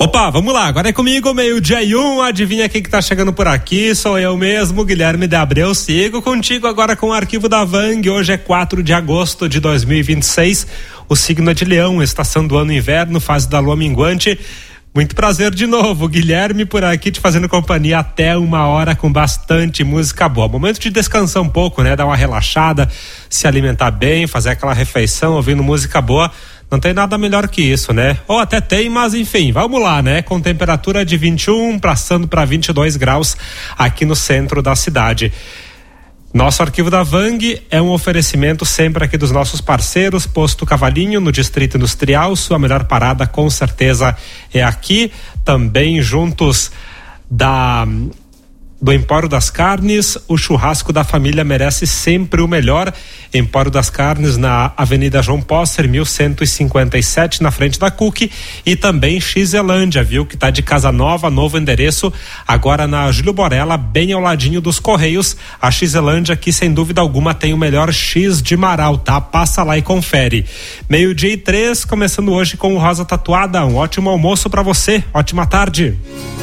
Opa, vamos lá, agora é comigo, 12:01, adivinha quem que tá chegando por aqui? Sou eu mesmo, Guilherme de Abreu, sigo contigo agora com o Arquivo da Vang. Hoje é 4 de agosto de 2026, o signo é de Leão, estação do ano inverno, fase da lua minguante. Muito prazer de novo, Guilherme por aqui te fazendo companhia até 1h com bastante música boa. Momento de descansar um pouco, né? Dar uma relaxada, se alimentar bem, fazer aquela refeição ouvindo música boa. Não tem nada melhor que isso, né? Ou até tem, mas enfim, vamos lá, né? Com temperatura de 21, passando para 22 graus aqui no centro da cidade. Nosso Arquivo da Vang é um oferecimento sempre aqui dos nossos parceiros, Posto Cavalinho, no Distrito Industrial. Sua melhor parada com certeza é aqui. Também juntos do Empório das Carnes, o churrasco da família merece sempre o melhor. Empório das Carnes na Avenida João Posser, 1157, na frente da Cook. E também Xelândia, viu? Que tá de casa nova, novo endereço, agora na Júlio Borella, bem ao ladinho dos Correios. A Xelândia, que sem dúvida alguma tem o melhor X de Marau, tá? Passa lá e confere. 12:03, começando hoje com o Rosa Tatuada. Um ótimo almoço pra você, ótima tarde.